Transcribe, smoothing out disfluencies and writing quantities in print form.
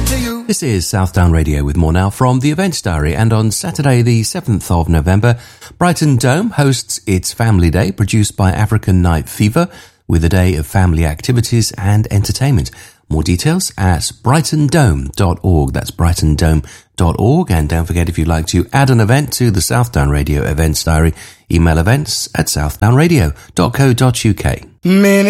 This is Southdown Radio with more now from the Events Diary, and on Saturday the 7th of November, Brighton Dome hosts its Family Day, produced by African Night Fever, with a day of family activities and entertainment. More details at brightondome.org. That's brightondome.org. And don't forget, if you'd like to add an event to the Southdown Radio Events Diary, email events@southdownradio.co.uk.